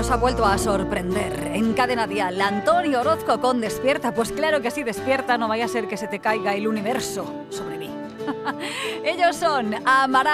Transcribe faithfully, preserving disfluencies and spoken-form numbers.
nos ha vuelto a sorprender. En Cadena Dial, Antonio Orozco con Despierta. Pues claro que sí, despierta, no vaya a ser que se te caiga el universo sobre mí. Ellos son Amaral.